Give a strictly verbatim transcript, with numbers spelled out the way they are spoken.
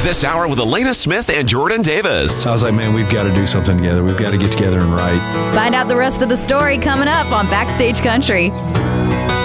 This hour with Elena Smith and Jordan Davis. I was like, man, we've got to do something together. We've got to get together and write. Find out the rest of the story coming up on Backstage Country.